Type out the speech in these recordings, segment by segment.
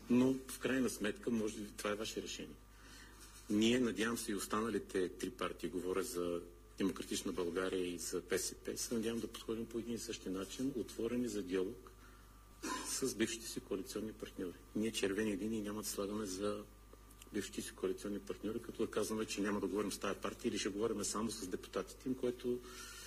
Но в крайна сметка, може би това е ваше решение. Ние, надявам се, и останалите три партии, говоря за Демократична България и за БСП, се надявам да подходим по един и същи начин, отворени за диалог с бившите си коалиционни партньори. Ние червени линии няма да слагаме за бившите си коалиционни партньори, като да казваме, че няма да говорим с тази партия или ще говорим само с депутатите им, което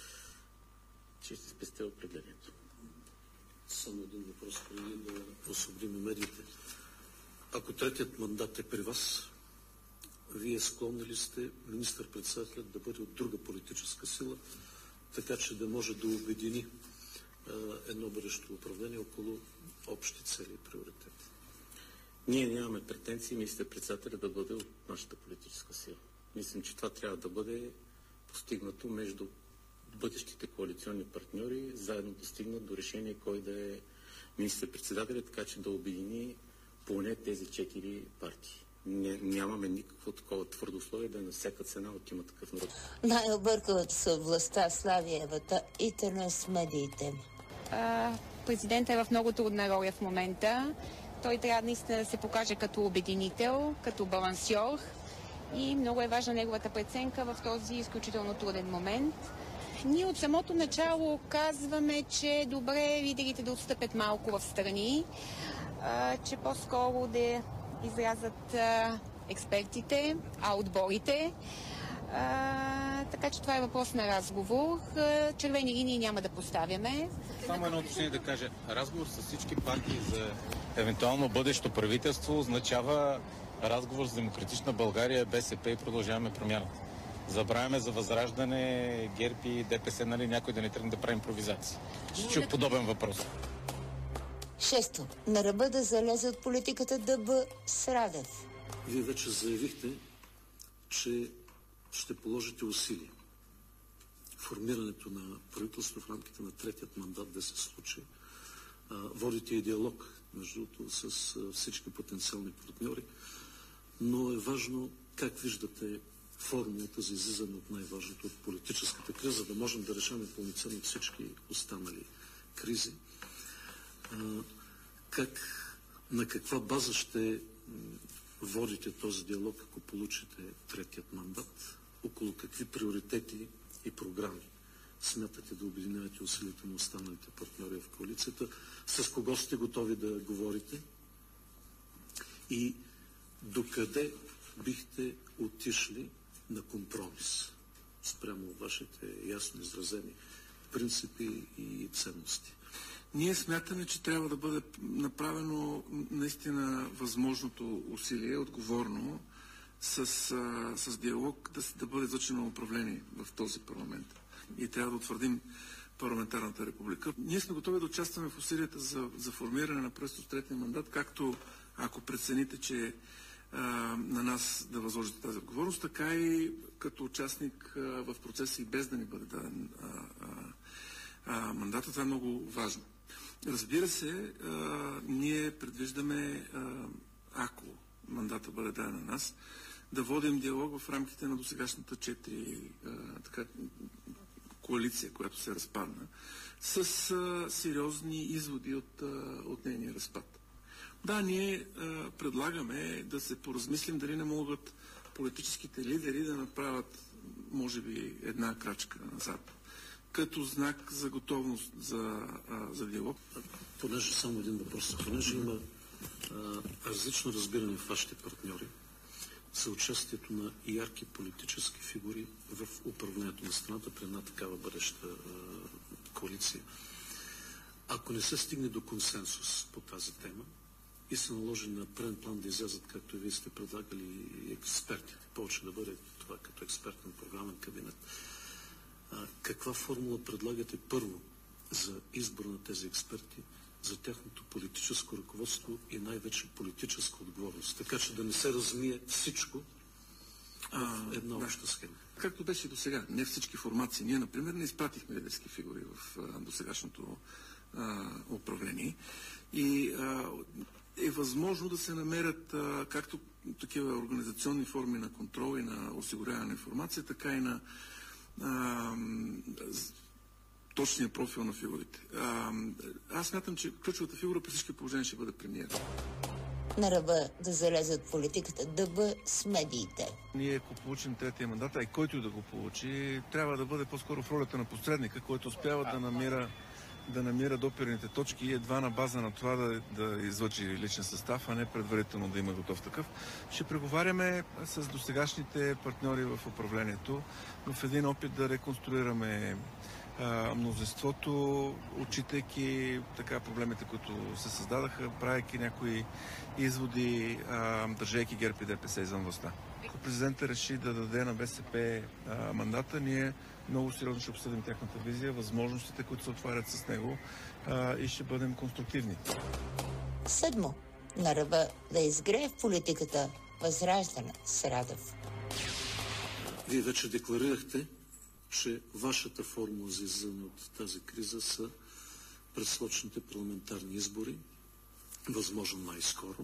ще се спести определението. Само един въпрос, преди да освободим медиите. Ако третият мандат е при вас, вие склонни ли сте министър-председателят да бъде от друга политическа сила, така че да може да обедини едно бъдещо управление около общи цели и приоритети? Ние нямаме претенции министър-председателят да бъде от нашата политическа сила. Мислим, че това трябва да бъде постигнато между бъдещите коалиционни партньори, заедно да стигнат до решение кой да е министър-председателят, така че да обедини поне тези 4 партии. Нямаме никакво такова твърдо условие да е на всяка цена от Има такъв народ. Най-объркалата са властта, Славиевата и с медиите. Президентът е в много трудна роля в момента. Той трябва наистина да се покаже като обединител, като балансьор и много е важна неговата преценка в този изключително труден момент. Ние от самото начало казваме, че е добре лидерите да отстъпят малко в страни, че по-скоро да излязат експертите, отборите. Така че това е въпрос на разговор. Червени линии няма да поставяме. Само едно уточнение да кажа. Разговор с всички партии за евентуално бъдещо правителство означава разговор с Демократична България, БСП и Продължаваме промяната. Забравяме за Възраждане, ГЕРБ и ДПС, нали, някой да не тръгне да прави импровизации. Ще чух подобен въпрос. 6. На ръба да залезе от политиката ДБ с Радев. Вие вече заявихте, че ще положите усилия формирането на правителство в рамките на третият мандат да се случи. Водите и диалог, между другото, с всички потенциални партньори, но е важно как виждате формулата за излизане от най-важното, от политическата криза, да можем да решаваме пълноценно всички останали кризи. На каква база ще водите този диалог, ако получите третият мандат? Около какви приоритети и програми смятате да обединявате усилията на останалите партньори в коалицията? С кого сте готови да говорите? И докъде бихте отишли на компромис спрямо вашите ясно изразени принципи и ценности? Ние смятаме, че трябва да бъде направено наистина възможното усилие, отговорно, с диалог да бъде излъчено управление в този парламент. И трябва да утвърдим парламентарната република. Ние сме готови да участваме в усилията за формиране на правителство с третия мандат, както ако прецените, че на нас да възложите тази отговорност, така и като участник в процеса и без да ни бъде даден мандата. Това е много важно. Разбира се, ние предвиждаме, ако мандата бъде даден на нас, да водим диалог в рамките на досегашната 4 коалиция, която се разпадна, с сериозни изводи от нейния разпад. Да, ние предлагаме да се поразмислим дали не могат политическите лидери да направят, може би, една крачка назад, като знак за готовност за диалог. Понеже само един въпрос, понеже има различно разбиране в вашите партньори за участието на ярки политически фигури в управлението на страната при една такава бъдеща коалиция. Ако не се стигне до консенсус по тази тема и се наложи на преден план да излязат, както и вие сте предлагали, експертите, повече да бъде това като експертен програмен кабинет, каква формула предлагате първо за избор на тези експерти, за тяхното политическо ръководство и най-вече политическа отговорност, така че да не се размие всичко в една обща схема? Както беше и до сега. Не всички формации. Ние, например, не изпратихме лидерски фигури в досегашното управление и е възможно да се намерят както такива организационни форми на контрол и на осигуряване на информация, така и на точния профил на фигурите. Аз смятам, че ключовата фигура при всички положения ще бъде премиер. на ръба да залезат в политиката, дъба с медиите. Ние, ако получим третия мандат, а и който да го получи, трябва да бъде по-скоро в ролята на посредника, който успява да намира допирните точки и едва на база на това да излъчи личен състав, а не предварително да има готов такъв. Ще преговаряме с досегашните партньори в управлението, но в един опит да реконструираме мнозинството, отчитайки така проблемите, които се създадаха, правейки някои изводи, държейки ГЕРБ и ДПС извън властта. Ако президентът реши да даде на БСП мандата, ние много сериозно ще обсъдим тяхната визия, възможностите, които се отварят с него и ще бъдем конструктивни. 7. На ръба да изгрее в политиката Възраждане с Радев. Вие вече декларирахте, че вашата формула за излизане от тази криза са предсрочните парламентарни избори, възможно най-скоро.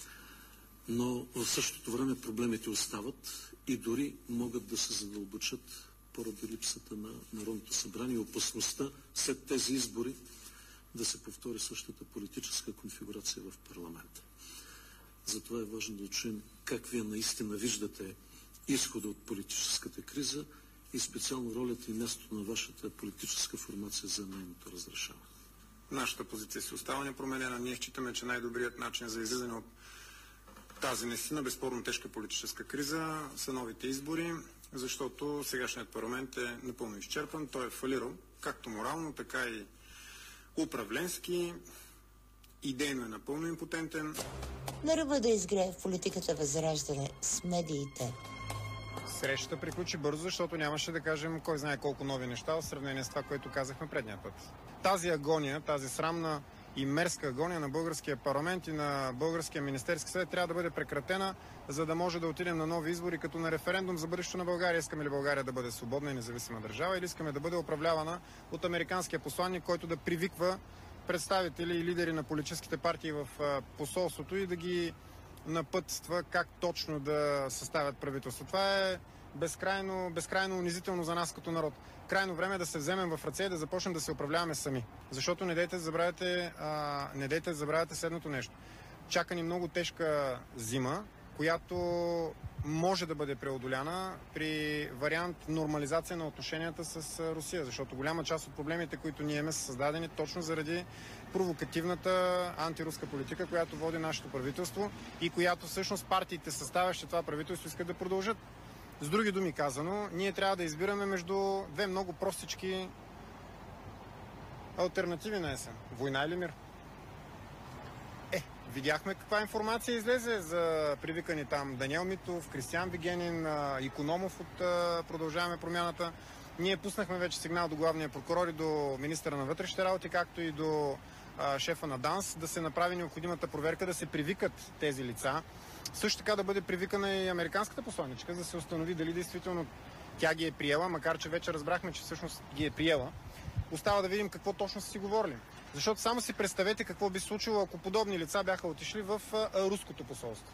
Но в същото време проблемите остават и дори могат да се задълбочат поради липсата на Народното събрание и опасността след тези избори да се повтори същата политическа конфигурация в парламента. Затова е важно да чуем как вие наистина виждате изхода от политическата криза и специално ролята и мястото на вашата политическа формация за нейното разрешаване. Нашата позиция си остава непроменена. Ние считаме, че най-добрият начин за излизане от тази наистина безспорно тежка политическа криза са новите избори, защото сегашният парламент е напълно изчерпан. Той е фалирал както морално, така и управленски. Идейно е напълно импотентен. На ръба да изгрее в политиката Възраждане с медиите. Срещата приключи бързо, защото нямаше да кажем кой знае колко нови неща в сравнение с това, което казахме предния път. Тази агония, тази срамна и мерзка агония на българския парламент и на българския министерски съвет трябва да бъде прекратена, за да може да отидем на нови избори, като на референдум за бъдещето на България. Искаме ли България да бъде свободна и независима държава или искаме да бъде управлявана от американския посланник, който да привиква представители и лидери на политическите партии в посолството и да ги напътства как точно да съставят правителство. Това е безкрайно унизително за нас като народ. Крайно време е да се вземем в ръце и да започнем да се управляваме сами. Защото не дайте да забравяте следното нещо. Чака ни много тежка зима, която може да бъде преодоляна при вариант нормализация на отношенията с Русия, защото голяма част от проблемите, които ние имаме, са създадени точно заради провокативната антируска политика, която води нашето правителство и която всъщност партиите, съставящи това правителство, искат да продължат. С други думи казано, ние трябва да избираме между две много простички алтернативи на есен. Война или мир? Видяхме каква информация излезе за привикани там Даниел Митов, Кристиан Вигенин, Икономов от Продължаваме промяната. Ние пуснахме вече сигнал до главния прокурор и до министъра на вътрешните работи, както и до шефа на ДАНС, да се направи необходимата проверка, да се привикат тези лица. Също така да бъде привикана и американската посланичка, за да се установи дали действително тя ги е приела, макар че вече разбрахме, че всъщност ги е приела. Остава да видим какво точно са си говорили. Защото само си представете какво би случило, ако подобни лица бяха отишли в руското посолство.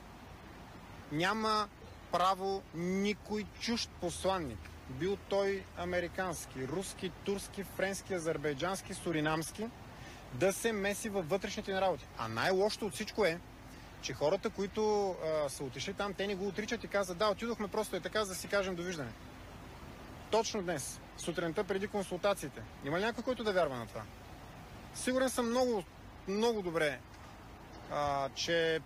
Няма право никой чужд посланник, бил той американски, руски, турски, френски, азербайджански, суринамски, да се меси във вътрешните ни работи. А най-лошото от всичко е, че хората, които са отишли там, те не го отричат и казват: да, отидохме просто така, за да си кажем довиждане. Точно днес, сутринта преди консултациите, има ли някой, който да вярва на това? Сигурен съм много добре, че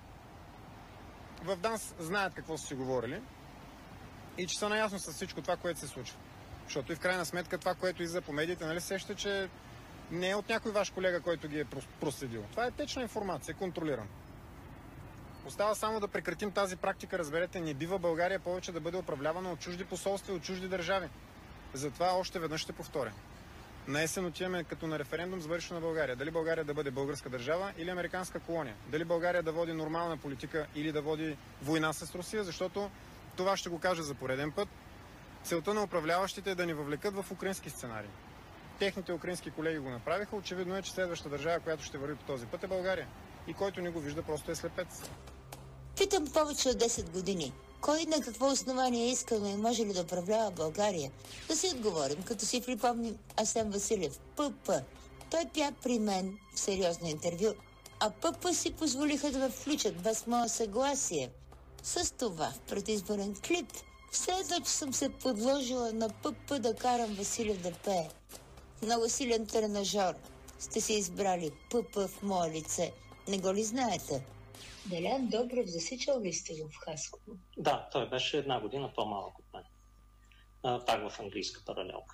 в ДАНС знаят какво са си говорили и че са наясно с всичко това, което се случва. Защото и в крайна сметка това, което излиза по медиите, нали сеща, че не е от някой ваш колега, който ги е проследил. Това е течна информация, контролиран. Остава само да прекратим тази практика, разберете, не бива България повече да бъде управлявана от чужди посолства и от чужди държави. Затова още веднъж ще повторя. На есен отиваме като на референдум за бъдещето на България. Дали България да бъде българска държава или американска колония. Дали България да води нормална политика или да води война с Русия, защото това ще го кажа за пореден път. Целта на управляващите е да ни въвлекат в украински сценарий. Техните украински колеги го направиха. Очевидно е, че следваща държава, която ще върви по този път, е България. И който не го вижда, просто е слепец. Питам повече от 10 години. Кой на какво основание е искал и може ли да управлява България? Да си отговорим, като си припомним Асен Василев, ПП. Той пя при мен в сериозно интервю: а ПП си позволиха да ме включат без мое съгласие. С това в предизборен клип все едно, че съм се подложила на ПП да карам Василев да пее. Много силен тренажор. Сте си избрали ПП в мое лице. Не го ли знаете? Делян Добрев засичал ли сте го в Хасково? Да, той беше 1 година по-малък от мен. Пак в английска паралелка.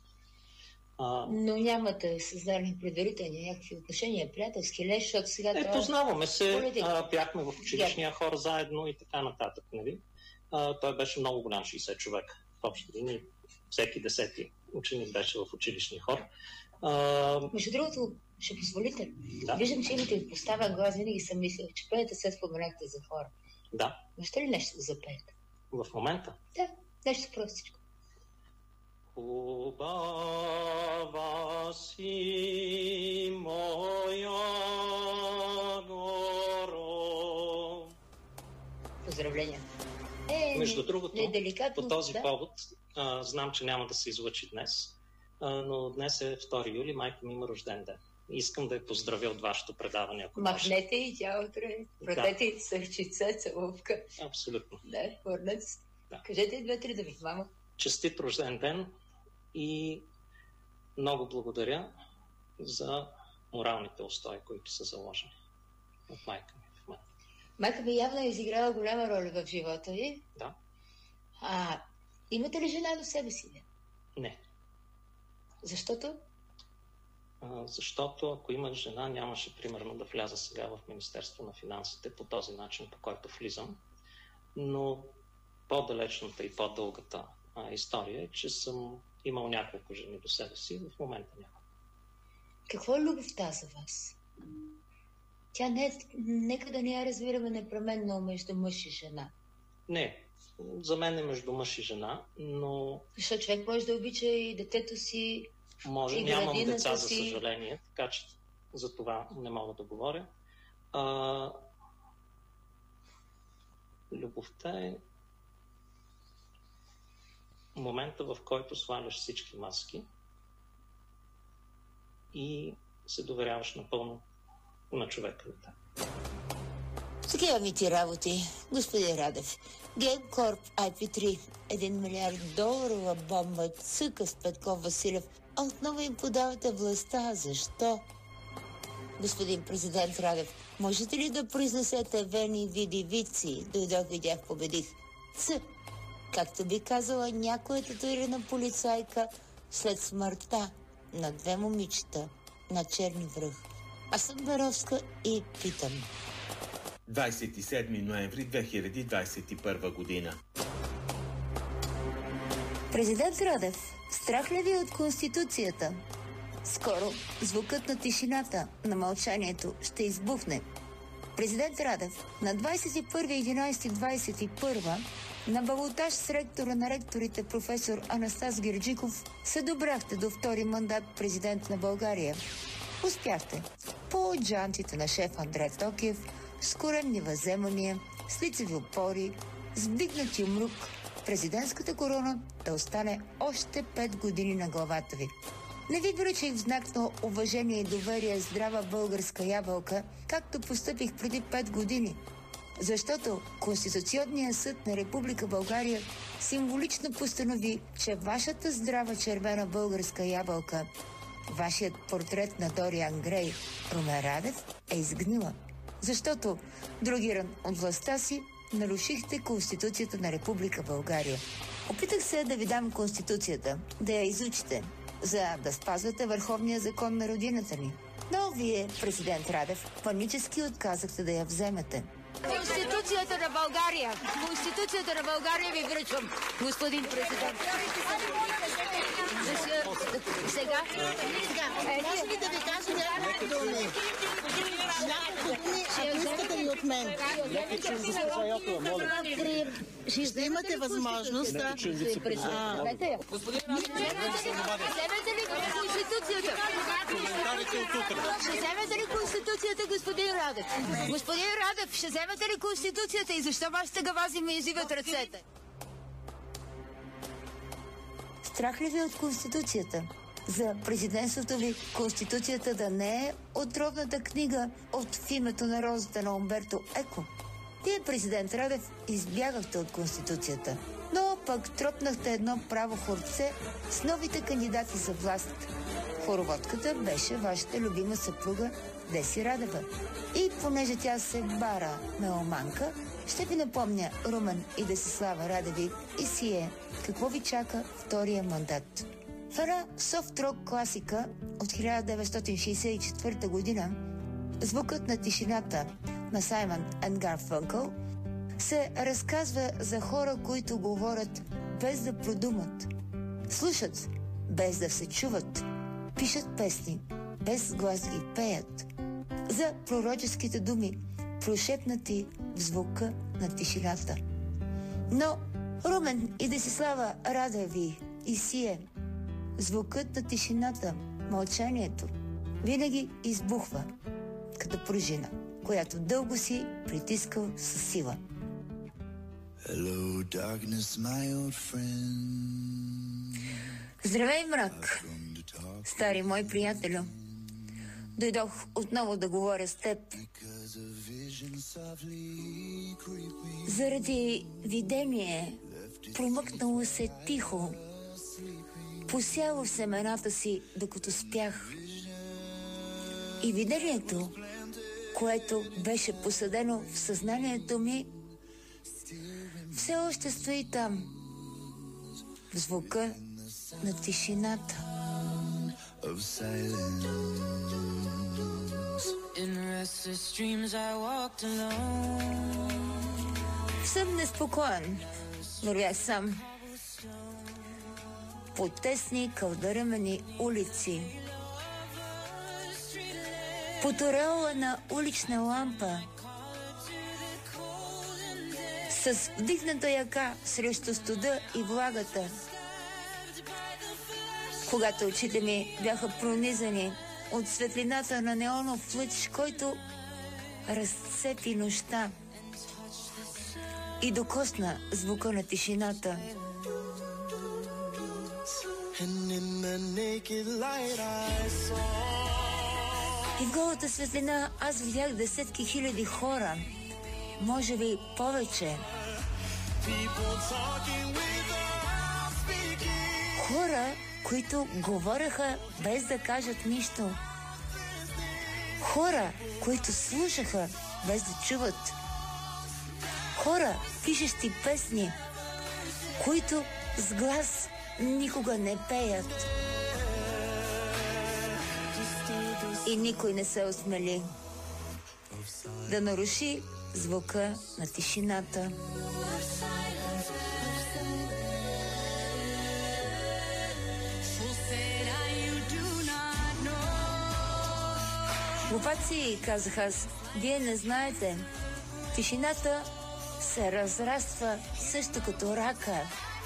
Но нямате създали предварителни някакви отношения, приятелски леш, защото сега... Познаваме се, бяхме в училищния хор заедно и така нататък, нали? Той беше много голям, 60 човека. В общи линии всеки 10-ти ученик беше в училищния хор. Между другото, ще позволите? Да. Виждам, че имате поставен глас, винаги съм мислила, че пеете, след споменахте за хора. Да. Можете ли нещо да запеете? В момента? Да, нещо простичко. Хубава си моя горо. Поздравления. Между другото, по този повод, знам, че няма да се излъчи днес, но днес е 2 юли, майка ми има рожден ден. Искам да я поздравя от вашето предаване. Ако махнете и тя утре. Протете и сърчица, целувка. Абсолютно. Да, върнете се. Да. Кажете и 2-3 думи, мама. Честит рожден ден и много благодаря за моралните устои, които са заложени от майка ми в мен. Майка ми явно е изиграла голяма роля в живота ви. Да. Имате ли жена до себе си? Не. Защото? Защото ако имах жена, нямаше примерно да вляза сега в Министерство на финансите по този начин, по който влизам. Но по-далечната и по-дългата история е, че съм имал няколко жени до себе си, в момента няма. Какво е любовта за вас? Тя нека да не я разбираме непременно между мъж и жена. Не, за мен е между мъж и жена, но... Защото човек може да обича и детето си, може, и нямам деца, си. За съжаление, така че за това не мога да говоря. Любовта е момента, в който сваляш всички маски и се доверяваш напълно на човека. С такива ми ти работи, господин Радев. GameCorp IP3, $1 милиард бомба цъка с Петков Василев, а отново им подавате властта. Защо? Господин президент Радев, можете ли да произнесете вени, види, вици? Дойдох, видях, победих. Както би казала някоя татуирана полицайка след смъртта на 2 момичета на Черни връх. Аз съм Беровска и питам. 27 ноември 2021 година. Президент Радев, страх ли ви от Конституцията? Скоро звукът на тишината, на мълчанието ще избухне. Президент Радев, на 21.11.21 на балотаж с ректора на ректорите професор Анастас Герджиков се добрахте до 2-ри мандат президент на България. Успяхте по джантите на шеф Андрей Токиев, с коремни въземания, с лицеви опори, с вдигнати умрук, президентската корона да остане още 5 години на главата ви. Не ви връчих в знак на уважение и доверие здрава българска ябълка, както постъпих преди 5 години. Защото Конституционният съд на Република България символично постанови, че вашата здрава червена българска ябълка, вашият портрет на Дориан Грей, Румен Радев, е изгнила. Защото, другиран от властта си, нарушихте Конституцията на Република България. Опитах се да ви дам Конституцията, да я изучите, за да спазвате върховния закон на родината ни. Но вие, президент Радев, панически отказахте да я вземете. Конституцията на България! Конституцията на България ви връчвам, господин президент. Сега? Може ли да ви кажа някакви думи? Ако искате ли от мен? Ще имате възможност да... Вземете ли Конституцията? Ще вземете ли Конституцията, господин Радев? Господин Радев, ще вземете ли Конституцията и защо вашите гавази ми изиват ръцете? Страх ли ви от Конституцията? за президентството ви Конституцията да не е отровната книга от В името на розата на Умберто Еко? Вие, президент Радев, избягахте от Конституцията, но пък тропнахте едно право хорце с новите кандидати за власт. Хороводката беше вашата любима съпруга Деси Радева. И понеже тя се бара меломанка, ще ви напомня, Румен и Десислава Радеви и Сие, какво ви чака втория мандат. В една софт-рок класика от 1964 година, Звукът на тишината на Саймън енд Гарфънкъл се разказва за хора, които говорят без да продумат, слушат без да се чуват, пишат песни без глас ги пеят, за пророческите думи, прошепнати в звука на тишината. Но Румен и Десислава Радеви и Сие, звукът на тишината, мълчанието, винаги избухва като пружина, която дълго си притискал със сила. Hello, darkness, my old friend. Здравей, мрак, стари мой приятелю. Дойдох отново да говоря с теб. Заради видение, промъкнало се тихо, посяло в семената си, докато спях. И видението, което беше посадено в съзнанието ми, все още стои там, в звука на тишината. Съм неспокоен, вървях сам по тесни кълдърмени улици, под ореола на улична лампа, с вдигната яка срещу студа и влагата. Когато очите ми бяха пронизани от светлината на неонов лъч, който разцепи нощта и докосна звука на тишината. И в голата светлина аз видях десетки хиляди хора, може би повече. Хора, които говореха без да кажат нищо. Хора, които слушаха без да чуват. Хора, пишещи песни, които с глас никога не пеят. И никой не се осмели да наруши звука на тишината. Глупаци, казах аз, вие не знаете. Тишината се разраства също като рака.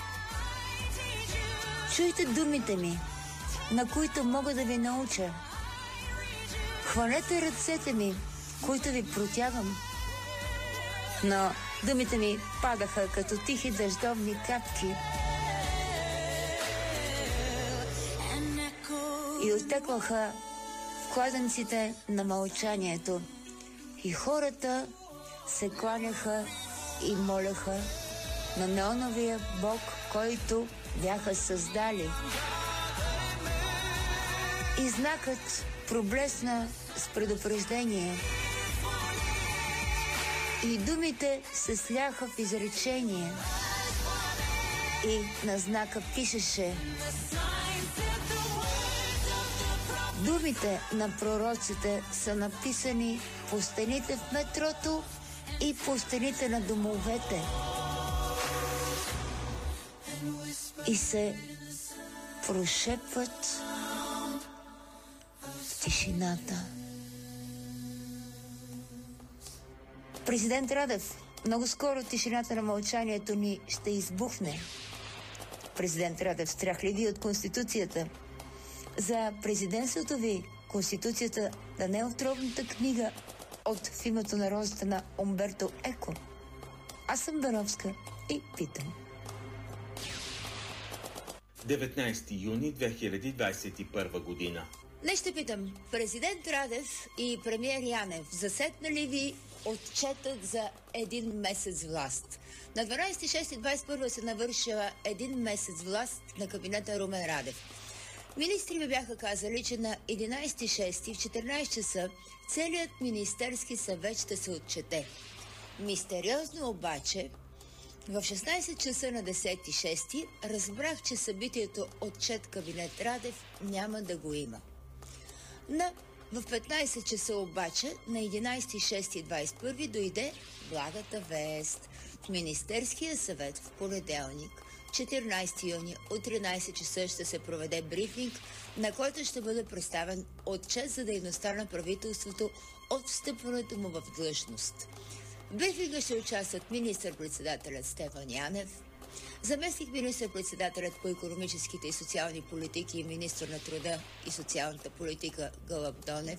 Чуйте думите ми, на които мога да ви науча. Хванете ръцете ми, които ви протягам. Но думите ми падаха като тихи дъждовни капки и оттекваха в кладенците на мълчанието. И хората се кланяха и моляха на неоновия Бог, който бяха създали. И знакът проблесна с предупреждение. И думите се сляха в изречение. И на знака пишеше: думите на пророците са написани по стените в метрото и по стените на домовете. И се прошепват в тишината. Президент Радев, много скоро тишината на мълчанието ни ще избухне. Президент Радев, страх ли ви от Конституцията? За президентството ви Конституцията да не е отровната книга от В името на розата на Умберто Еко. Аз съм Беровска и питам. 19 юни 2021 година. Днес ще питам, президент Радев и премиер Янев, засетнали ви отчетът за един месец власт? На 12.6.21 се навършва един месец власт на кабинета Румен Радев. Министри ми бяха казали, че на 11.6 в 14 часа целият Министерски съвет ще се отчете. Мистериозно обаче, в 16 часа на 10.6 разбрах, че събитието отчет кабинет Радев няма да го има. В 15 часа обаче, на 11.6.21 дойде благата вест. В Министерския съвет в понеделник, 14 юни, от 13 часа ще се проведе брифинг, на който ще бъде представен отчет за дейността на правителството от встъпването му в длъжност. В брифинга ще участват министър-председателят Стефан Янев, заместник министър-председателят по икономическите и социални политики и министър на труда и социалната политика Гълъб Донев,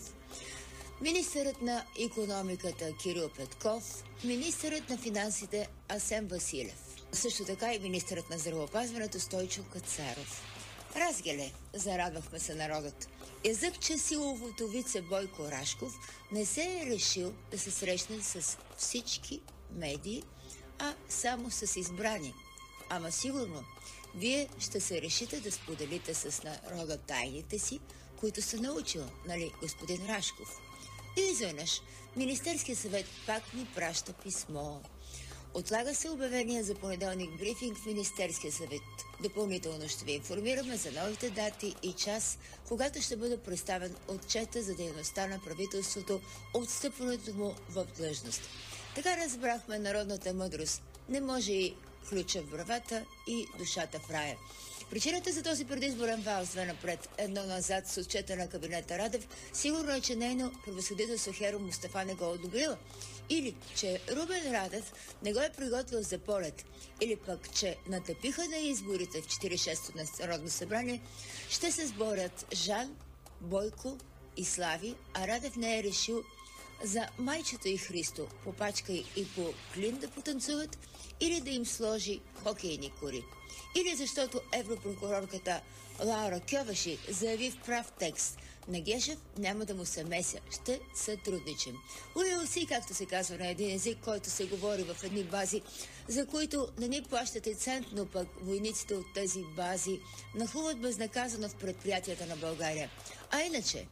министърът на икономиката Кирил Петков, министърът на финансите Асен Василев, също така и министърът на здравеопазването Стойчо Кацаров. Разгеле, зарадвахме се народът. Язък, че силовото вице Бойко Рашков не се е решил да се срещне с всички медии, а само с избрани. Ама сигурно, вие ще се решите да споделите с народа тайните си, които са научил, нали, господин Рашков. И изведнъж Министерския съвет пак ни праща писмо. Отлага се обявения за понеделник брифинг в Министерския съвет. Допълнително ще ви информираме за новите дати и час, когато ще бъде представен отчета за дейността на правителството от встъпването му в длъжност. Така разбрахме народната мъдрост. Не може и ключа в бравата и душата в рая. Причината за този предизборен вал с две напред, едно назад с отчета на кабинета Радев, сигурно е, че нейно превъзходителство Херо Мустафа не го одобрила. Или, че Румен Радев не го е приготвил за полет. Или пък, че натъпиха на изборите в 46-то Народно събрание, ще се сборят Жан, Бойко и Слави, а Радев не е решил за майчето и Христо по пачка и по клин да потанцуват, или да им сложи хокейни кори. Или защото европрокурорката Лаура Кьовеши заяви в прав текст: на Гешев няма да му се меся, ще сътрудничим. Улил си, както се казва на един език, който се говори в едни бази, за които не ни плащате цент, но пък войниците от тези бази нахлуват безнаказано в предприятията на България. А иначе,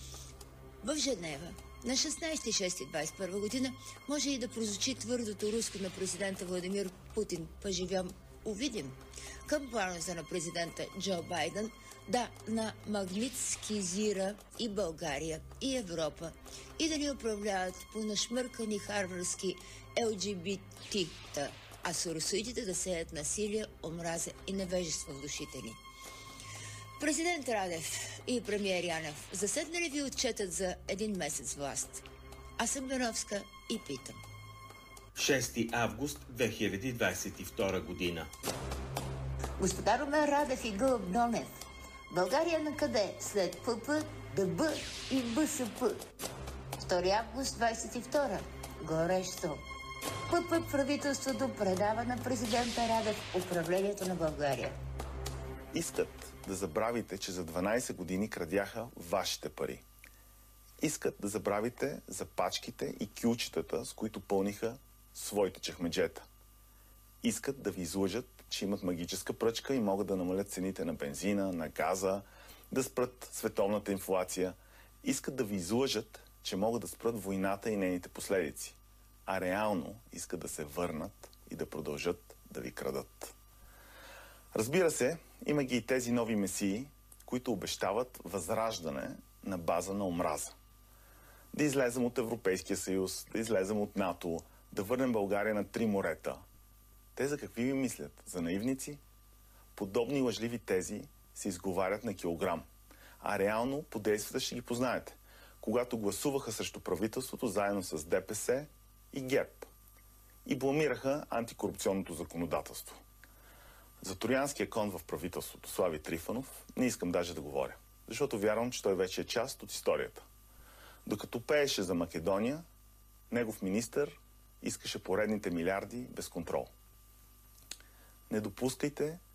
в Женева на 16.6.21 година може и да прозвучи твърдото руско на президента Владимир Путин: поживем, увидим. Към плановете на президента Джо Байден да намагнитскизира и България, и Европа, и да ни управляват по нашмъркани харварски ЛГБТ-та, а соросоидите да сеят насилие, омраза и невежество в душите ни. Президент Радев и премиер Янев, заседнали ви отчетът за един месец власт? Аз съм Беновска и питам. 6 август 2022 година. Господа Румен Радев и Гълъб Донев, България на къде? След ПП, ДБ и БСП. 2 август 22. Горещо. ПП правителството предава на президента Радев управлението на България. Искат да забравите, че за 12 години крадяха вашите пари. Искат да забравите за пачките и кюлчетата, с които пълниха своите чехмеджета. Искат да ви излъжат, че имат магическа пръчка и могат да намалят цените на бензина, на газа, да спрат световната инфлация. Искат да ви излъжат, че могат да спрат войната и нейните последици. А реално искат да се върнат и да продължат да ви крадат. Разбира се, има ги и тези нови месии, които обещават възраждане на база на омраза. Да излезем от Европейския съюз, да излезем от НАТО, да върнем България на 3 морета. Те за какви ви мислят? За наивници? Подобни лъжливи тези се изговарят на килограм. А реално по действията ще ги познаете. Когато гласуваха срещу правителството заедно с ДПС и ГЕРБ. И бламираха антикорупционното законодателство. За троянския кон в правителството Слави Трифонов не искам даже да говоря. Защото вярвам, че той вече е част от историята. Докато пееше за Македония, негов министър искаше поредните милиарди без контрол. Не допускайте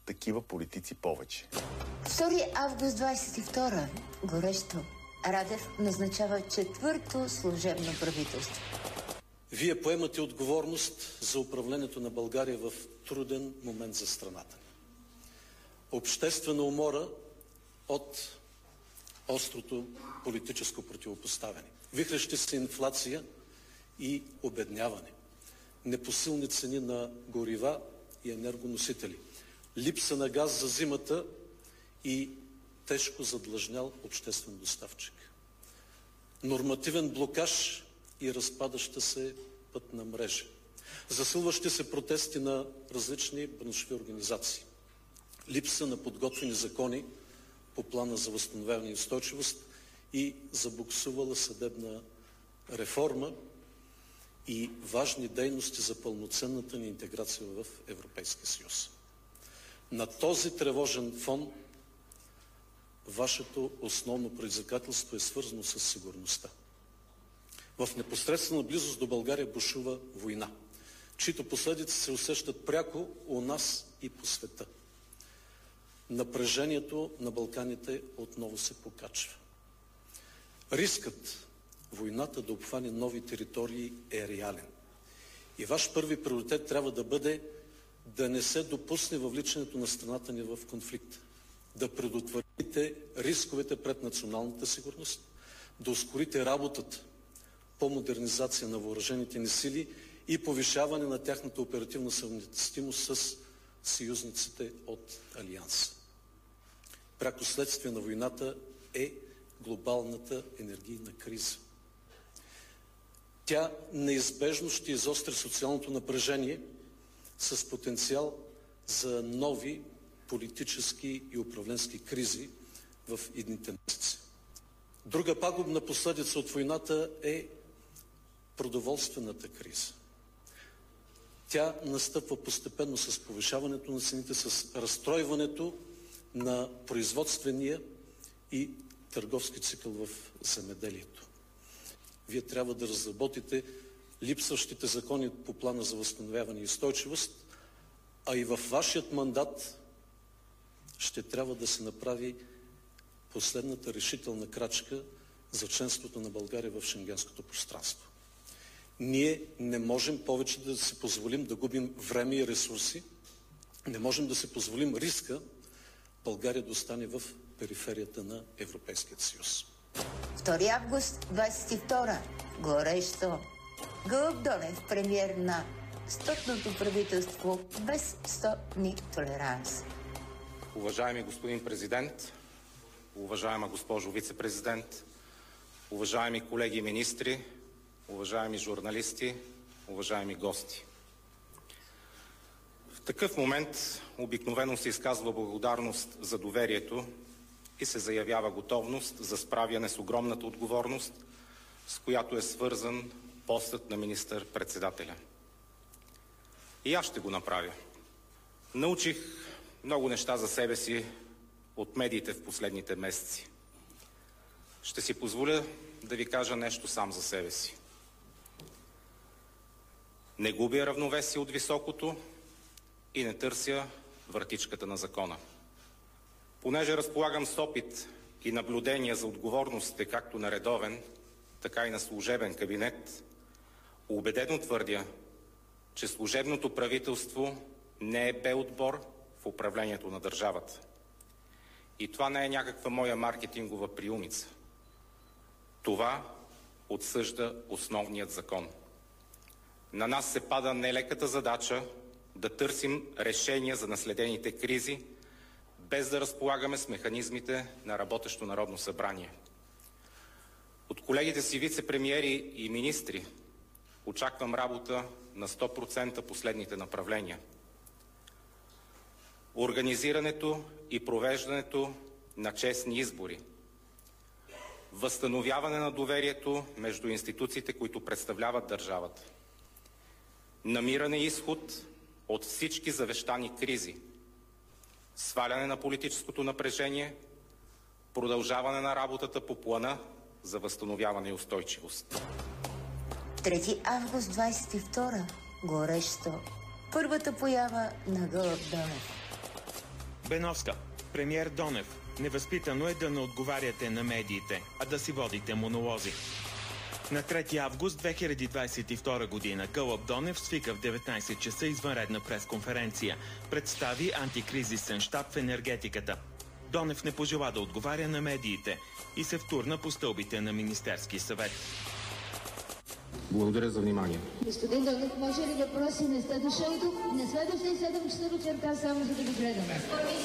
такива политици повече. 2 август 22 горещо. Радев назначава 4-то служебно правителство. Вие поемате отговорност за управлението на България в труден момент за страната. Обществена умора от острото политическо противопоставяне. Вихрещи се инфлация и обедняване. Непосилни цени на горива и енергоносители. Липса на газ за зимата и тежко задлъжнял обществен доставчик. Нормативен блокаж и разпадаща се пътна мрежа. Засилващи се протести на различни браншови организации. Липса на подготвени закони по плана за възстановяване и устойчивост и забуксувала съдебна реформа и важни дейности за пълноценната ни интеграция в Европейския съюз. На този тревожен фон вашето основно предизвикателство е свързано с сигурността. В непосредствена близост до България бушува война, чието последици се усещат пряко у нас и по света. Напрежението на Балканите отново се покачва. Рискът войната да обхване нови територии е реален. И ваш първи приоритет трябва да бъде да не се допусне въвличането на страната ни в конфликт, да предотвратите рисковете пред националната сигурност, да ускорите работата по модернизация на въоръжените ни сили и повишаване на тяхната оперативна съвместимост с съюзниците от Алианса. Пряко следствие на войната е глобалната енергийна криза. Тя неизбежно ще изостри социалното напрежение с потенциал за нови политически и управленски кризи в идните месеци. Друга пагубна последица от войната е продоволствената криза. Тя настъпва постепенно с повишаването на цените, с разстройването на производствения и търговски цикъл в земеделието. Вие трябва да разработите липсващите закони по плана за възстановяване и устойчивост, а и във вашият мандат ще трябва да се направи последната решителна крачка за членството на България в шенгенското пространство. Ние не можем повече да си позволим да губим време и ресурси, не можем да си позволим риска България да остане в периферията на Европейския съюз. 2 август 22 горещо. Гълъб Донев, премиер на 100-ното правителство без 100-ни толеранс. Уважаеми господин президент, уважаема госпожо вице-президент, уважаеми колеги министри, уважаеми журналисти, уважаеми гости. В такъв момент обикновено се изказва благодарност за доверието и се заявява готовност за справяне с огромната отговорност, с която е свързан постът на министър-председателя. И аз ще го направя. Научих много неща за себе си от медиите в последните месеци. Ще си позволя да ви кажа нещо сам за себе си. Не губя равновесие от високото и не търся вратичката на закона. Понеже разполагам с опит и наблюдения за отговорностите както на редовен, така и на служебен кабинет, убедено твърдя, че служебното правителство не е бе-отбор в управлението на държавата. И това не е някаква моя маркетингова приумица. Това отсъжда основният закон. На нас се пада нелеката задача да търсим решения за наследените кризи, без да разполагаме с механизмите на работещо Народно събрание. От колегите си вице-премиери и министри очаквам работа на 100% последните направления. Организирането и провеждането на честни избори. Възстановяване на доверието между институциите, които представляват държавата. Намиране изход от всички завещани кризи. Сваляне на политическото напрежение. Продължаване на работата по плана за възстановяване и устойчивост. 3 август 22 горещо. Първата поява на Гълъб Донев. Беновска. Премиер Донев. Невъзпитано е да не отговаряте на медиите, а да си водите монолози. На 3 август 2022 година Гълъб Донев свика в 19 часа извънредна пресконференция. Представи антикризисен щаб в енергетиката. Донев не пожела да отговаря на медиите и се втурна по стълбите на Министерски съвет. Благодаря за внимание. Господин Донев, може ли въпроси? Не сте дошъл тук? Не сме дошли 7 часа вечерта, само за да ви гледаме.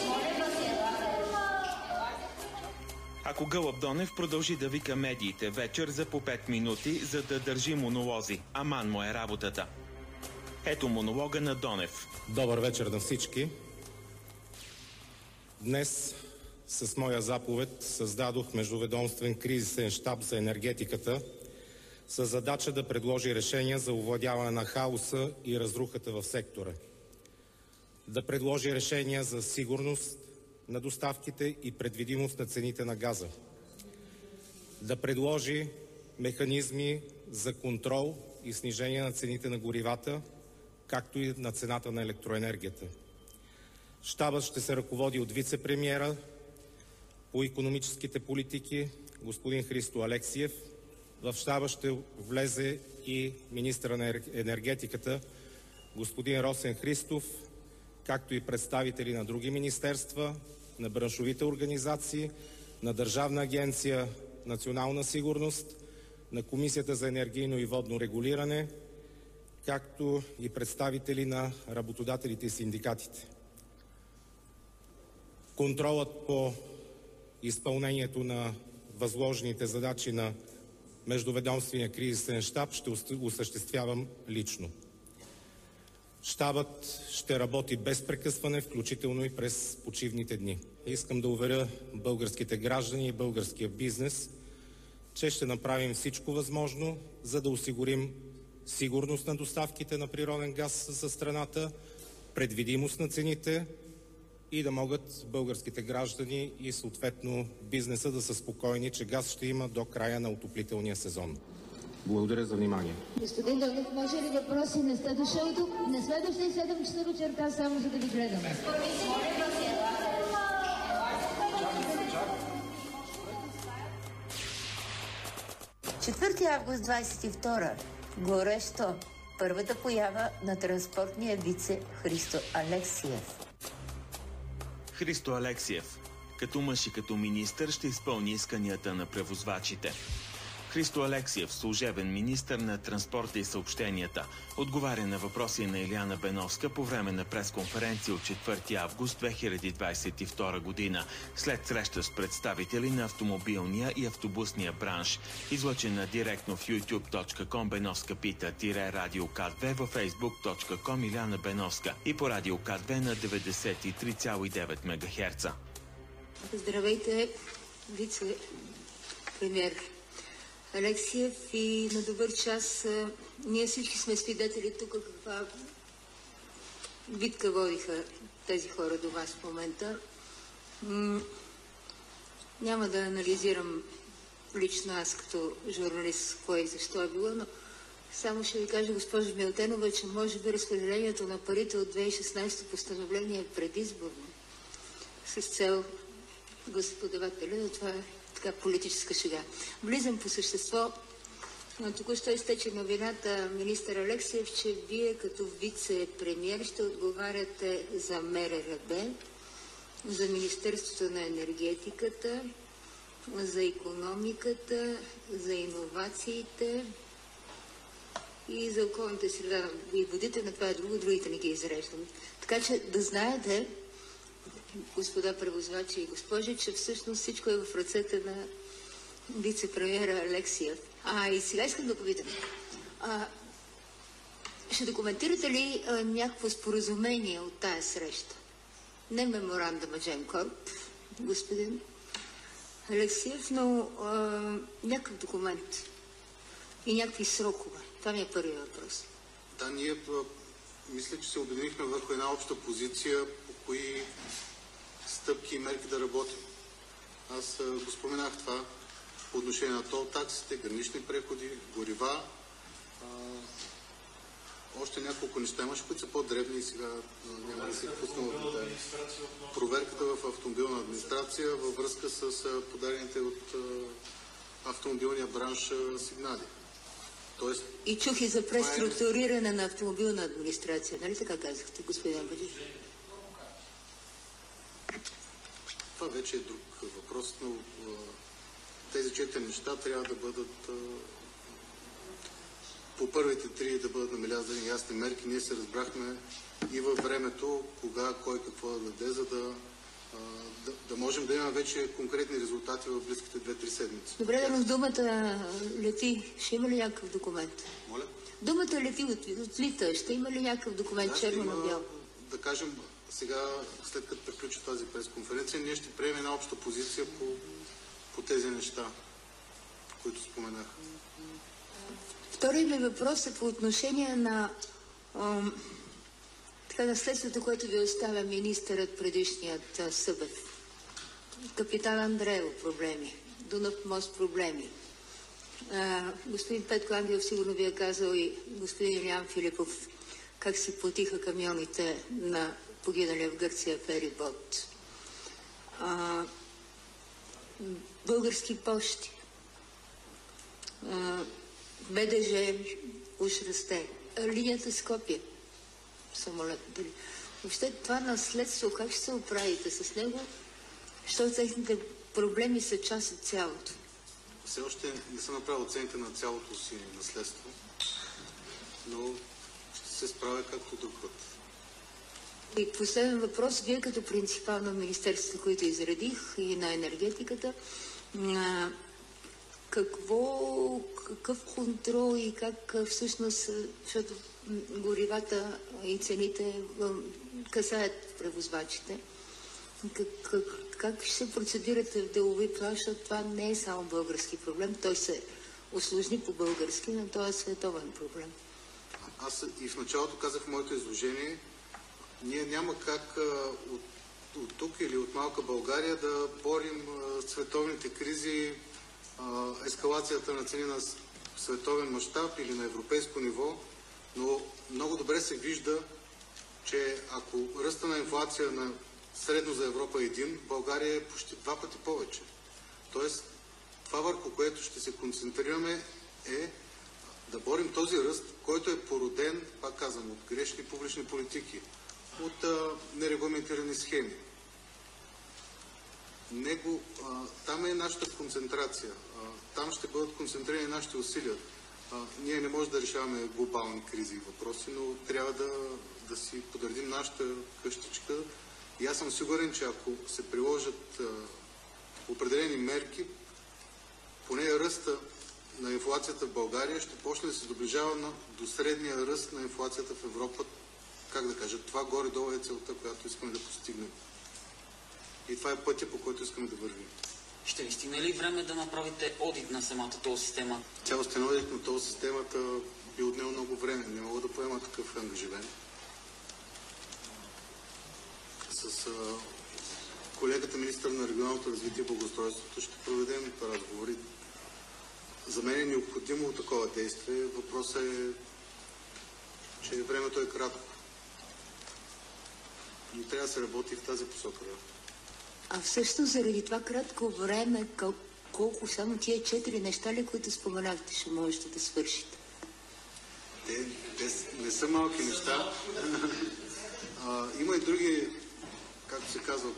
Ако Гълъб Донев продължи да вика медиите вечер за по 5 минути, за да държи монолози, аман му е работата. Ето монолога на Донев. Добър вечер на всички. Днес с моя заповед създадох междуведомствен кризисен щаб за енергетиката с задача да предложи решения за овладяване на хаоса и разрухата в сектора. Да предложи решения за сигурност на доставките и предвидимост на цените на газа. Да предложи механизми за контрол и снижение на цените на горивата, както и на цената на електроенергията. Щабът ще се ръководи от вице-премиера по икономическите политики господин Христо Алексиев. В щаба ще влезе и министъра на енергетиката господин Росен Христов, както и представители на други министерства, на браншовите организации, на Държавна агенция „Национална сигурност“, на Комисията за енергийно и водно регулиране, както и представители на работодателите и синдикатите. Контролът по изпълнението на възложените задачи на Междуведомствения кризисен щаб ще осъществявам лично. Щабът ще работи без прекъсване, включително и през почивните дни. Искам да уверя българските граждани и българския бизнес, че ще направим всичко възможно, за да осигурим сигурност на доставките на природен газ за страната, предвидимост на цените и да могат българските граждани и съответно бизнеса да са спокойни, че газ ще има до края на отоплителния сезон. Благодаря за внимание. Господин Донев, може ли въпроси? Не сте дошъл тук? Не сме дошли 7 часа вечерта, само за да ви гледаме. 4 август 22. Горещо. Първата поява на транспортния вице Христо Алексиев. Христо Алексиев. Като мъж и като министър ще изпълни исканията на превозвачите. Христо Алексиев, служебен министър на транспорта и съобщенията, отговаря на въпроси на Илияна Беновска по време на пресконференция от 4 август 2022 година, след среща с представители на автомобилния и автобусния бранш, излъчена директно в youtube.com Беновска пита Радио К2, във facebook.com Илияна Беновска и по Радио К2 на 93,9 МГц. Здравейте, вице-премиер Алексиев, и на добър час. Ние всички сме свидетели тук каква битка водиха тези хора до вас в момента. Няма да анализирам лично аз като журналист кое и защо е било, но само ще ви кажа, госпожо Милтенова, че може би разпределението на парите от 2016 постановление е предизборно с цел господавателя, но това е така политическа шега. Влизам по същество. Току-що изтече новината министър Алексиев, че вие като вице-премиер ще отговаряте за МРРБ, за Министерството на енергетиката, за икономиката, за иновациите и за околната среда и водите. На това е друго, другите не ги изреждам. Така че да знаете, господа превозвачи и госпожи, че всъщност всичко е в ръцете на вице-премиера Алексиев. И сега искам да попитам. Ще документирате ли някакво споразумение от тая среща? Не меморандума Gemcorp, господин Алексиев, но някакъв документ и някакви срокове. Това ми е първият въпрос. Да, ние мисля, че се обединихме върху една обща позиция, по кои стъпки и мерки да работим. Аз го споменах това по отношение на тол таксите, гранични преходи, горива. още няколко неща имаше, които са по-дребни и сега няма да се пускам в детайли. Проверката в автомобилна администрация във връзка с подадените от автомобилния бранш сигнали. Тоест, и чух и за преструктуриране на автомобилна администрация. Нали така казахте, господин Абаджиев? Това вече е друг въпрос, но тези 4 неща трябва да бъдат по първите 3 да бъдат набелязани ясни мерки. Ние се разбрахме и във времето, кога, кой какво да даде, за да можем да имаме вече конкретни резултати в близките 2-3 седмици. Добре, но думата лети. Ще има ли някакъв документ? Моля? Думата лети отлита. Ще има ли някакъв документ, черно на бяло? Да кажем, сега, след като приключи тази пресконференция, ние ще приемем една обща позиция по тези неща, които споменах. Вторият ми въпрос е по отношение на наследството, което ви оставя министърът предишният Събев. Капитан Андреево проблеми, Дунав мост проблеми. Господин Петко Ангелов сигурно ви е казал и господин Илиян Филипов как си платиха камионите на погиналия в Гърция ферибот. Български пощи. БДЖ уж расте. Линията Скопие. Самолет. Въобще това наследство, как ще се оправите с него, защото техните проблеми са част от цялото? Все още не съм направил оценка на цялото си наследство, но ще се справя както друг път. И последен въпрос. Вие като принципал на министерството, които изредих, и на енергетиката, какъв контрол и как всъщност, защото горивата и цените касаят превозвачите, как ще се процедирате в делови план, защото това не е само български проблем, той се усложни по-български, но той е световен проблем. Аз и в началото казах в моето изложение, ние няма как от тук или от малка България да борим световните кризи, ескалацията на цени на световен мащаб или на европейско ниво, но много добре се вижда, че ако ръста на инфлация на средно за Европа е 1, България е почти 2 пъти повече. Тоест, това върху което ще се концентрираме е да борим този ръст, който е породен, пак казвам, от грешни публични политики, от нерегламентирани схеми. Там е нашата концентрация. Там ще бъдат концентрирани нашите усилия. Ние не можем да решаваме глобални кризи и въпроси, но трябва да си подредим нашата къщичка. И аз съм сигурен, че ако се приложат определени мерки, поне ръста на инфлацията в България ще почне да се доближава до средния ръст на инфлацията в Европа. Как да кажа, това горе-долу е целта, която искаме да постигнем. И това е пътя, по който искаме да вървим. Ще ви стигне ли време да направите одит на самата тол система? Цялостен одит на тол системата би отнел много време. Не мога да поема такъв ангажимент. С колегата министър на регионалното развитие и благоустройството ще проведем разговори. За мен е необходимо такова действие. Въпросът е, че времето е кратко. Но трябва да се работи в тази посока. А всъщност заради това кратко време, колко само тия 4 неща ли, които споменахте, ще можете да свършите? Те не са малки неща. Има и други, както се казва,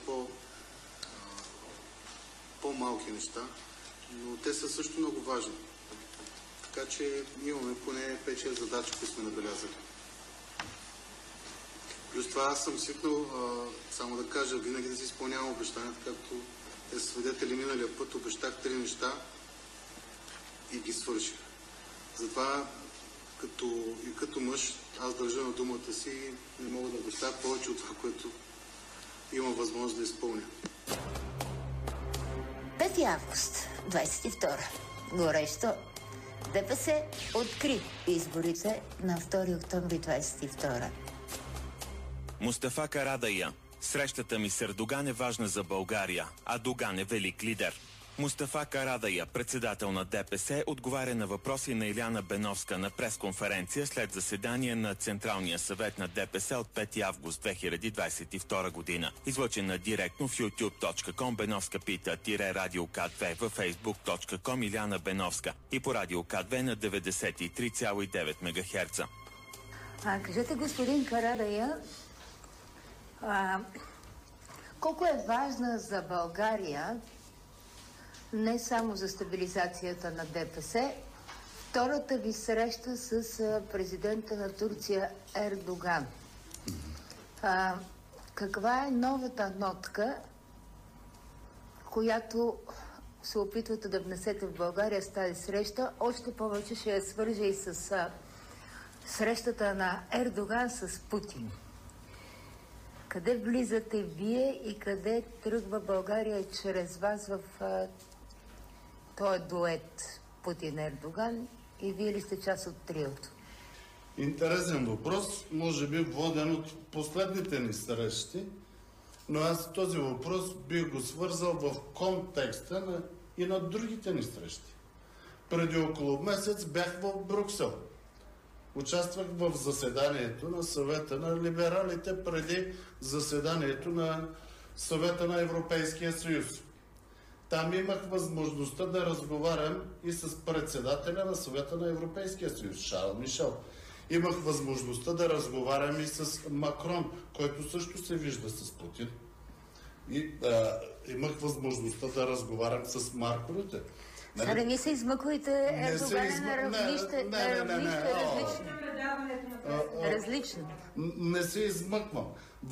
по-малки неща, но те са също много важни. Така че имаме поне 5-6 задачи, които сме набелязали. Плюс това аз съм свикнал, само да кажа, винаги да си изпълнявам обещанията, както те са свидетели миналия път, обещах 3 неща и ги свърших. Затова като мъж, аз държа на думата си и не мога да обещая повече от това, което имам възможност да изпълня. 5 август, 22. Горещо. ДПС откри изборите на 2 октомври 22. Мустафа Карадайя. Срещата ми с Ердоган е важна за България, а Доган е велик лидер. Мустафа Карадайъ, председател на ДПС, отговаря на въпроси на Иляна Беновска на пресконференция след заседание на Централния съвет на ДПС от 5 август 2022 година. Излъчена директно в youtube.com Беновска пита Радио К2, във facebook.com Иляна Беновска и по Радио К2 на 93,9 МГц. Кажете, господин Карадайъ, колко е важна за България, не само за стабилизацията на ДПС, втората ви среща с президента на Турция Ердоган? Каква е новата нотка, която се опитвате да внесете в България с тази среща? Още повече ще я свържа и с срещата на Ердоган с Путин. Къде влизате вие и къде тръгва България чрез вас в този дует Путин-Ердоган, и вие ли сте част от триото? Интересен въпрос, може би воден от последните ни срещи, но аз този въпрос бих го свързал в контекста и на другите ни срещи. Преди около месец бях в Брюксел. Участвах в заседанието на Съвета на либералите преди заседанието на Съвета на Европейския съюз. Там имах възможността да разговарям и с председателя на Съвета на Европейския съюз, Шарл Мишел. Имах възможността да разговарям и с Макрон, който също се вижда с Путин. И имах възможността да разговарям с Марко Рюте. Не ми се измъквайте, Ердоган на равнище различно. Не се измъквам.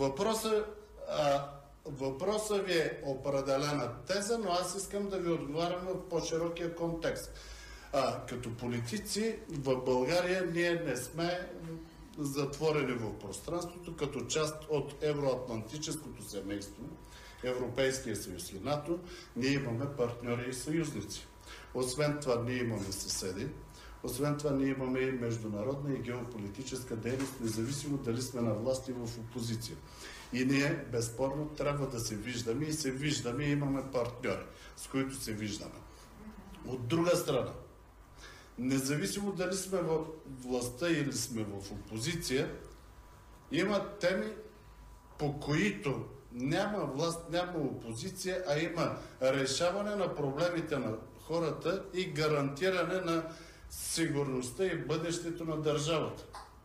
Въпросът ви е определена теза, но аз искам да ви отговарям в по-широкия контекст. Като политици в България ние не сме затворени в пространството, като част от евроатлантическото семейство, Европейския съюз и НАТО, ние имаме партньори и съюзници. Освен това ние имаме съседи, освен това ние имаме и международна и геополитическа дейност, независимо дали сме на власт и в опозиция. И ние безспорно трябва да се виждаме и се виждаме и имаме партньори, с които се виждаме. От друга страна, независимо дали сме в властта или сме в опозиция, има теми, по които няма власт, няма опозиция, а има решаване на проблемите на хората и гарантиране на сигурността и бъдещето на държавата.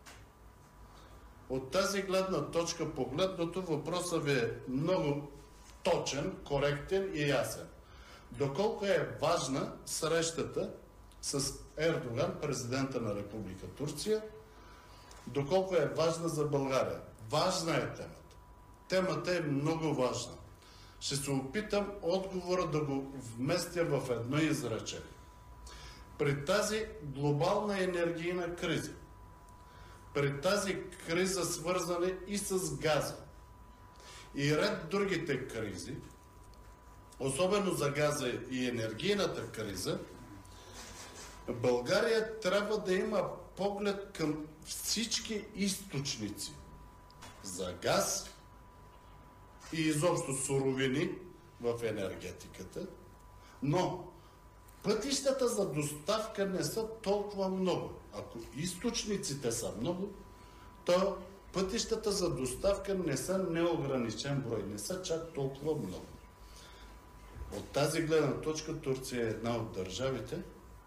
От тази гледна точка погледнато, въпросът ви е много точен, коректен и ясен. Доколко е важна срещата с Ердоган, президента на Република Турция, доколко е важна за България? Важна е темата. Темата е много важна. Ще се опитам отговора да го вместя в едно изречение. При тази глобална енергийна криза, при тази криза, свързана и с газа, и ред другите кризи, особено за газа и енергийната криза, България трябва да има поглед към всички източници за газ и изобщо суровини в енергетиката, но пътищата за доставка не са толкова много. Ако източниците са много, то пътищата за доставка не са неограничен брой, не са чак толкова много. От тази гледна точка Турция е една от държавите,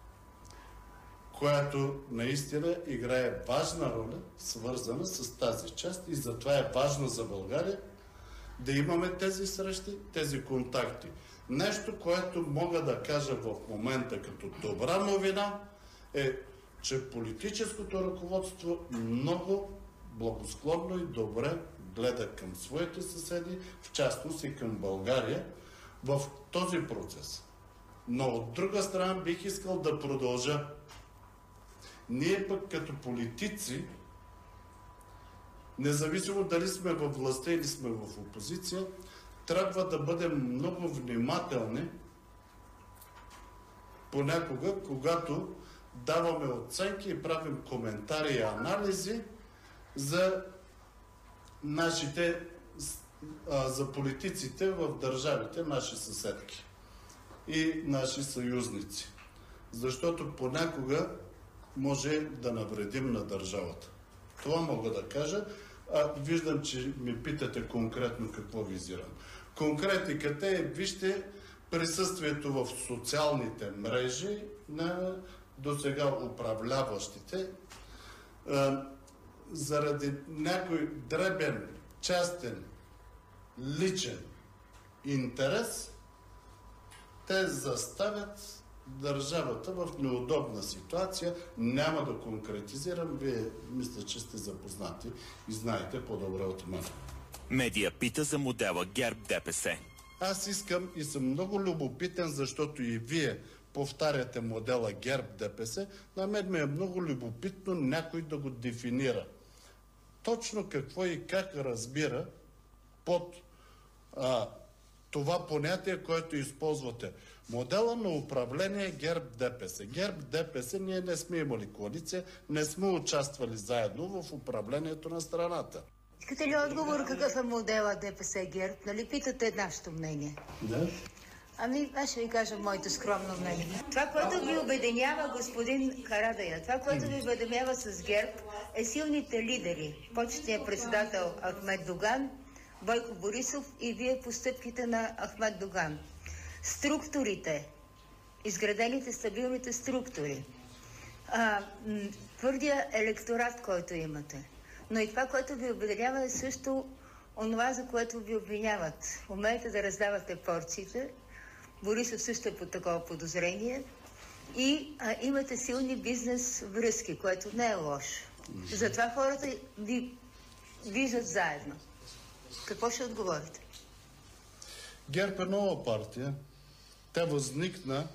която наистина играе важна роля, свързана с тази част, и затова е важно за България да имаме тези срещи, тези контакти. Нещо, което мога да кажа в момента като добра новина, е, че политическото ръководство много благосклонно и добре гледа към своите съседи, в частност и към България, в този процес. Но от друга страна бих искал да продължа. Ние пък като политици, независимо дали сме във властта или сме в опозиция, трябва да бъдем много внимателни понякога, когато даваме оценки и правим коментари и анализи за нашите, за политиците в държавите, наши съседки. и наши съюзници. Защото понякога може да навредим на държавата. Това мога да кажа. Виждам, че ми питате конкретно какво визирам. Конкретиката е, вижте, присъствието в социалните мрежи на досега управляващите заради някой дребен, частен, личен интерес, те заставят държавата в неудобна ситуация. Няма да конкретизирам. Вие мисля, че сте запознати и знаете по-добре от мен. Медия пита за модела ГЕРБ ДПС. Аз искам и съм много любопитен, защото и вие повтаряте модела ГЕРБ ДПС. На мен ми е много любопитно някой да го дефинира. Точно какво и как разбира под това понятие, което използвате. Модела на управление ГЕРБ ДПС. ГЕРБ ДПС, ние не сме имали коалиция, не сме участвали заедно в управлението на страната. Искате ли отговор какъв е модела ДПС ГЕРБ? Нали питате нашето мнение? Да. Ами, аз ще ви кажа моето скромно мнение. Това, което ви обединява, господин Карадайъ, това, което ви обединява с ГЕРБ, е силните лидери. Почетният председател Ахмед Доган, Бойко Борисов и вие постъпките на Ахмед Доган. Структурите, изградените стабилните структури, твърдия електорат, който имате. Но и това, което ви обединява, е също онова, за което ви обвиняват. Умеете да раздавате порциите. Борисов също е под такова подозрение. И имате силни бизнес връзки, което не е лошо. Затова хората ви виждат заедно. Какво ще отговорите? ГЕРБ е нова партия. Тя възникна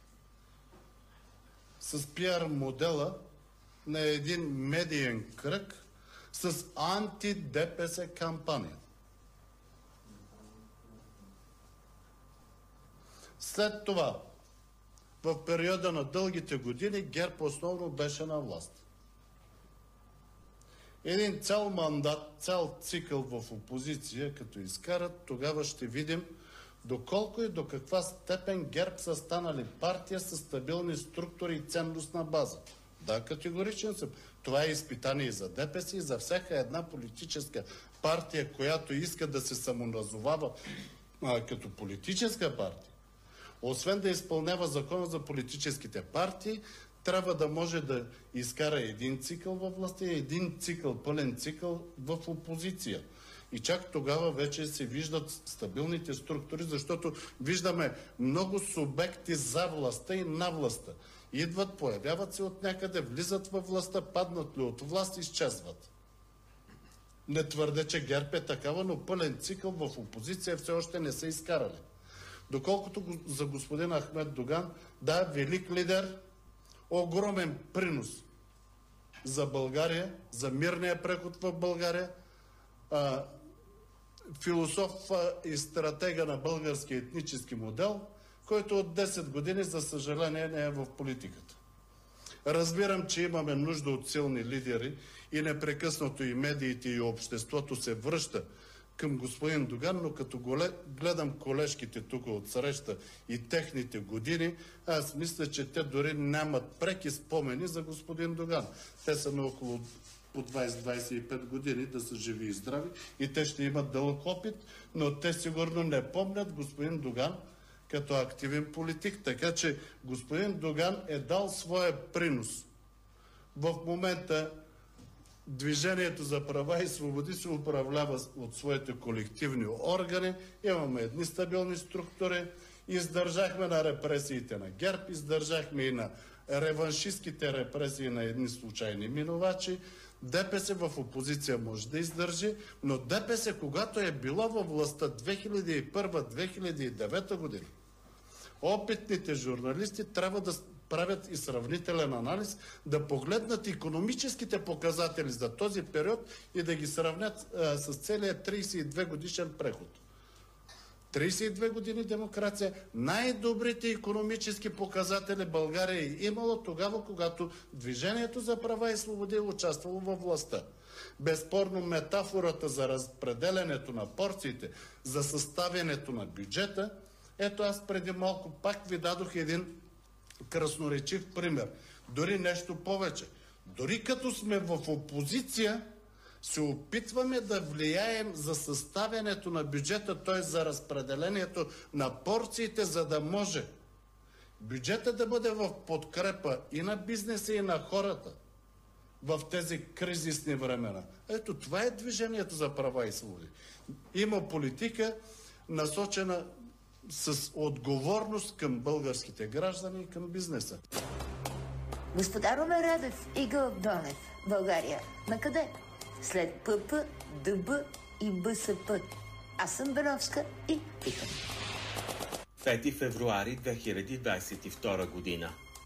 с пиар модела на един медиен кръг с анти-ДПС кампания. След това, в периода на дългите години, ГЕРБ основно беше на власт. Един цял мандат, цял цикъл в опозиция, като изкарат, тогава ще видим доколко и до каква степен ГЕРБ са станали партия с стабилни структури и ценностна база. Да, категоричен съм. Това е изпитание и за ДПС, и за всяка една политическа партия, която иска да се самоназовава като политическа партия. Освен да изпълнява закона за политическите партии, трябва да може да изкара един цикъл във властта и един цикъл, пълен цикъл в опозиция. И чак тогава вече се виждат стабилните структури, защото виждаме много субекти за властта и на властта. Идват, появяват се от някъде, влизат във властта, паднат ли от власт, изчезват. Не твърде, че ГЕРБ е такава, но пълен цикъл в опозиция все още не са изкарали. Доколкото за господин Ахмед Доган, да, велик лидер, огромен принос за България, за мирния преход в България, философ и стратега на българския етнически модел, който от 10 години, за съжаление, не е в политиката. Разбирам, че имаме нужда от силни лидери и непрекъснато и медиите, и обществото се връща към господин Доган, но като гледам колежките тук от среща и техните години, аз мисля, че те дори нямат преки спомени за господин Доган. Те са на около по 20-25 години, да са живи и здрави, и те ще имат дълъг опит, но те сигурно не помнят господин Доган като активен политик. Така че господин Доган е дал своя принос. В момента Движението за права и свободи се управлява от своите колективни органи. Имаме едни стабилни структури. Издържахме на репресиите на ГЕРБ, издържахме и на реваншистските репресии на едни случайни минувачи. ДПС в опозиция може да издържи, но ДПС, когато е било във властта 2001-2009 година, опитните журналисти трябва да правят и сравнителен анализ, да погледнат икономическите показатели за този период и да ги сравнят с целия 32 годишен преход. 32 години демокрация, най-добрите икономически показатели България е имало тогава, когато Движението за права и свободи е участвало във властта. Безспорно метафората за разпределянето на порциите, за съставянето на бюджета Ето аз преди малко пак ви дадох един красноречив пример. Дори нещо повече. Дори като сме в опозиция, се опитваме да влияем за съставянето на бюджета, т.е. за разпределението на порциите, за да може бюджета да бъде в подкрепа и на бизнеса, и на хората в тези кризисни времена. Ето това е Движението за права и свободи. Има политика, насочена с отговорност към българските граждани и към бизнеса. Господа Румен Радев и Гълъб Донев, България. Накъде? След ПП, ДБ и БСП. Аз съм Беновска и питам. 5 февруари 2022 година.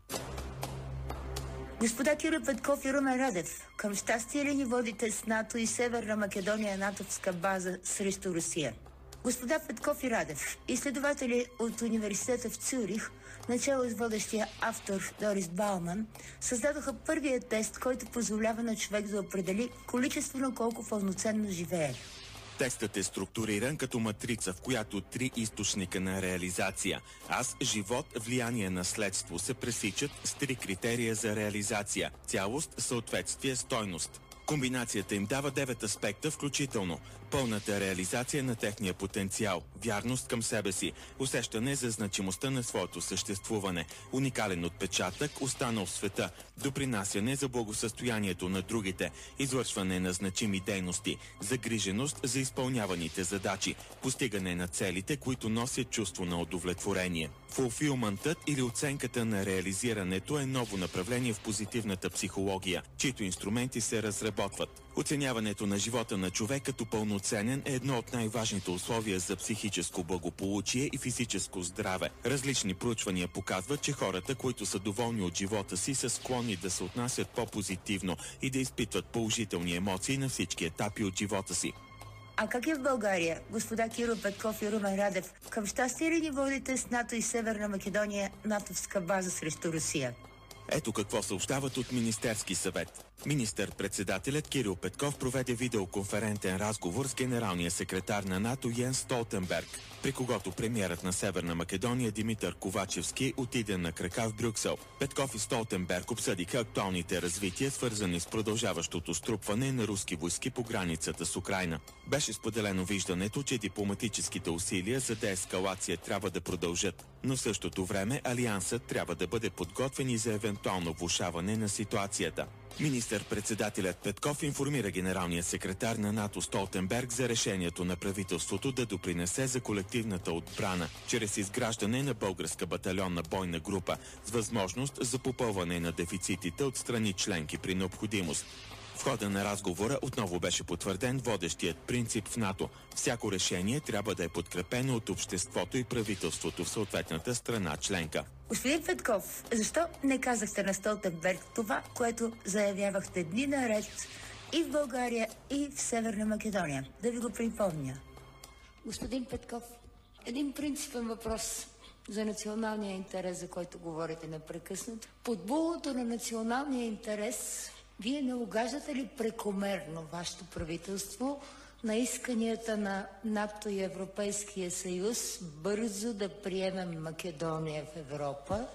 Господа Кирил Петков и Румен Радев, към щастие ли ни водите с НАТО и Северна Македония натовска база срещу Русия? Господа Петков и Радев, изследователи от университета в Цюрих, начало с водещия автор Дорис Бауман, създадоха първия тест, който позволява на човек да определи количествено колко пълноценно живее. Текстът е структуриран като матрица, в която 3 източника на реализация – аз, живот, влияние, наследство – се пресичат с 3 критерия за реализация – цялост, съответствие, стойност. Комбинацията им дава 9 аспекта, включително пълната реализация на техния потенциал, вярност към себе си, усещане за значимостта на своето съществуване, уникален отпечатък, останал в света, допринасяне за благосъстоянието на другите, извършване на значими дейности, загриженост за изпълняваните задачи, постигане на целите, които носят чувство на удовлетворение. Фулфилментът или оценката на реализирането е ново направление в позитивната психология, чието инструменти се разработват. Оценяването на живота на човек като пълноценен е едно от най-важните условия за психическо благополучие и физическо здраве. Различни проучвания показват, че хората, които са доволни от живота си, са склонни да се отнасят по-позитивно и да изпитват положителни емоции на всички етапи от живота си. А как е в България, господа Кирил Петков и Румен Радев? Към щастие ли ни водите с НАТО и Северна Македония натовска база срещу Русия? Ето какво съобщават от Министерски съвет. Министър-председателят Кирил Петков проведе видеоконферентен разговор с генералния секретар на НАТО Йенс Столтенберг, при когото премиерът на Северна Македония Димитър Ковачевски отиде на крака в Брюксел. Петков и Столтенберг обсъдиха актуалните развития, свързани с продължаващото струпване на руски войски по границата с Украйна. Беше споделено виждането, че дипломатическите усилия за деескалация трябва да продължат, но в същото време Алиансът трябва да бъде подготвен и за евентуално влошаване на ситуацията. Министър-председателят Петков информира генералния секретар на НАТО Столтенберг за решението на правителството да допринесе за колективната отбрана, чрез изграждане на българска батальонна бойна група с възможност за попълване на дефицитите от страни членки при необходимост. В хода на разговора отново беше потвърден водещият принцип в НАТО. Всяко решение трябва да е подкрепено от обществото и правителството в съответната страна членка. Господин Петков, защо не казахте на Столтенберг това, което заявявахте дни наред и в България, и в Северна Македония? Да ви го припомня. Господин Петков, един принципен въпрос за националния интерес, за който говорите непрекъснато. Под булото на националния интерес вие не угаждате ли прекомерно вашето правителство на исканията на НАТО и Европейския съюз бързо да приемем Македония в Европа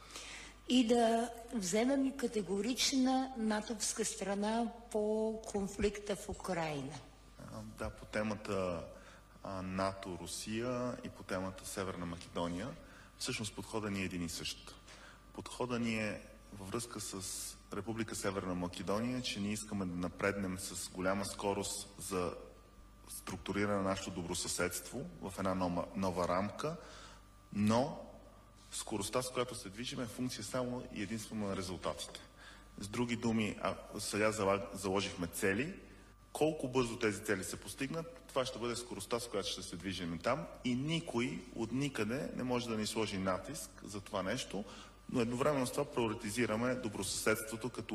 и да вземем категорична натовска страна по конфликта в Украйна? Да, по темата НАТО-Русия и по темата Северна Македония, всъщност подходът ни е един и същ. Подходът ни е във връзка с Република Северна Македония, че ние искаме да напреднем с голяма скорост за структуриране на нашето добросъседство в една нова рамка, но скоростта, с която се движим, е функция само и единствено на резултатите. С други думи, сега заложихме цели. Колко бързо тези цели се постигнат, това ще бъде скоростта, с която ще се движим там и никой от никъде не може да ни сложи натиск за това нещо, но едновременно с това приоритизираме добросъседството като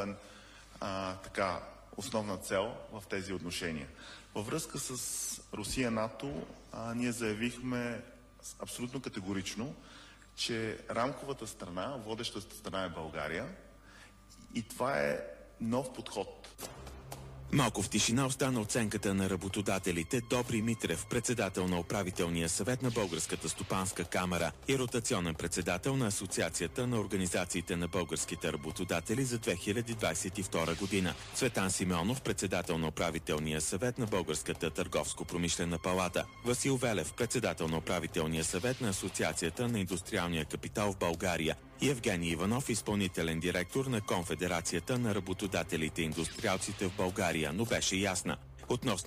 основна цел в тези отношения. Във връзка с Русия-НАТО, ние заявихме абсолютно категорично, че рамковата страна, водещата страна е България и това е нов подход. Малко в тишина остана оценката на работодателите. Добри Митрев, председател на управителния съвет на Българската стопанска камара и ротационен председател на Асоциацията на организациите на българските работодатели за 2022 година. Цветан Симеонов, председател на управителния съвет на Българската търговско-промишлена палата. Васил Велев, председател на управителния съвет на Асоциацията на индустриалния капитал в България. И Евгений Иванов, изпълнителен директор на Конфедерацията на работодателите и индустриалците в България, но беше ясна. Относно